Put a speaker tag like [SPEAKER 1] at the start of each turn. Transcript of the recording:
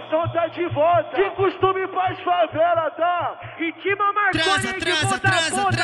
[SPEAKER 1] Malhação tá de volta. De costume faz favela, tá? Ritma Marconi de Botafogo.